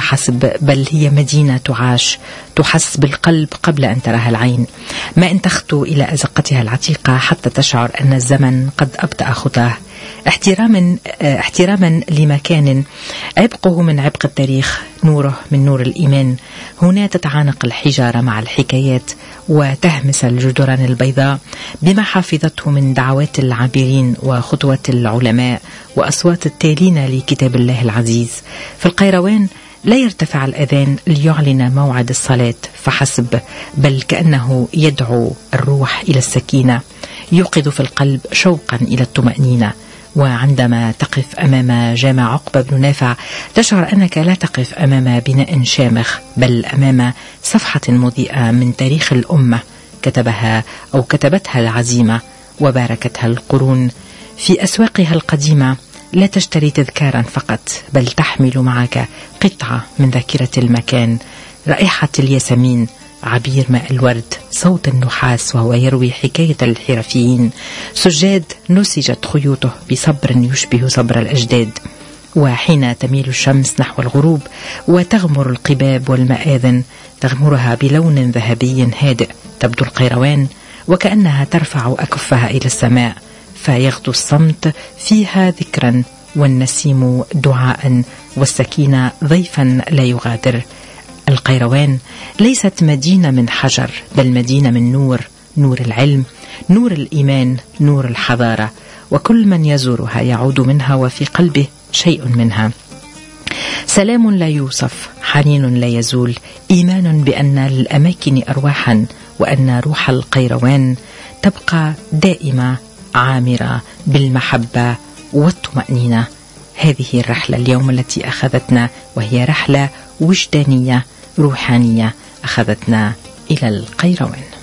فحسب، بل هي مدينة تعاش، تحس بالقلب قبل أن تراها العين. ما إن تخطو إلى أزقتها العتيقة حتى تشعر أن الزمن قد أبطأ خطاه. احتراما لمكان عبقه من عبق التاريخ، نوره من نور الإيمان. هنا تتعانق الحجارة مع الحكايات وتهمس الجدران البيضاء بما حافظته من دعوات العابرين وخطوات العلماء وأصوات التالين لكتاب الله العزيز. في القيروان لا يرتفع الأذان ليعلن موعد الصلاة فحسب، بل كأنه يدعو الروح إلى السكينة، يوقظ في القلب شوقا إلى الطمأنينة. وعندما تقف أمام جامع عقبة بن نافع تشعر أنك لا تقف أمام بناء شامخ، بل أمام صفحة مضيئة من تاريخ الأمة كتبتها العزيمة وباركتها القرون. في أسواقها القديمة لا تشتري تذكارا فقط، بل تحمل معك قطعة من ذاكرة المكان، رائحة الياسمين، عبير ماء الورد، صوت النحاس وهو يروي حكاية الحرفيين، سجاد نسجت خيوطه بصبر يشبه صبر الأجداد. وحين تميل الشمس نحو الغروب وتغمر القباب والمآذن، تغمرها بلون ذهبي هادئ، تبدو القيروان وكأنها ترفع أكفها إلى السماء، فيغدو الصمت فيها ذكرا والنسيم دعاء والسكينة ضيفا لا يغادر. القيروان ليست مدينة من حجر، بل مدينة من نور، نور العلم، نور الإيمان، نور الحضارة، وكل من يزورها يعود منها وفي قلبه شيء منها. سلام لا يوصف، حنين لا يزول، إيمان بأن للأماكن أرواحا، وأن روح القيروان تبقى دائمة عامرة بالمحبة والطمأنينة. هذه الرحلة اليوم التي أخذتنا، وهي رحلة وجدانية روحانية، أخذتنا إلى القيروان.